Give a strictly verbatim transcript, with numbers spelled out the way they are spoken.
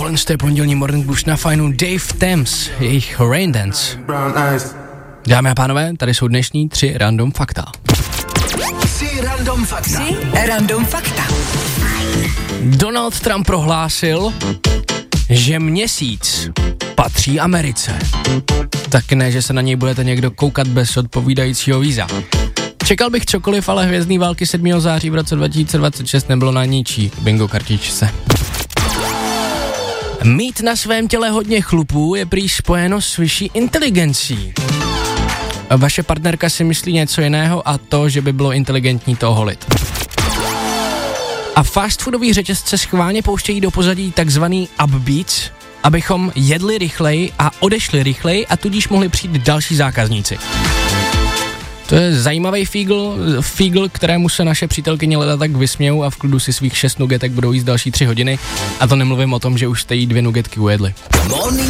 tohle je pondělní Morning Boost na fajnu. Dave Thames, jejich Rain Dance. Dámy a pánové, tady jsou dnešní tři random fakta. Tři random fakta. Tři random fakta. Donald Trump prohlásil, že měsíc patří Americe. Tak ne, že se na něj budete někdo koukat bez odpovídajícího víza. Čekal bych cokoliv, ale hvězdný války sedmého září v roce dva tisíce dvacet šest nebylo na ničí bingo kartičce. Mít na svém těle hodně chlupů je prý spojeno s vyšší inteligencí. Vaše partnerka si myslí něco jiného a to, že by bylo inteligentní to holit. A fast foodový řetězce schválně pouštějí do pozadí takzvaný upbeats, abychom jedli rychleji a odešli rychleji a tudíž mohli přijít další zákazníci. To je zajímavý fígl, fígl, kterému se naše přítelkyně leda tak vysmějou a v klidu si svých šest nugetek budou jíst další tři hodiny. A to nemluvím o tom, že už jste jí dvě nugetky ujedli.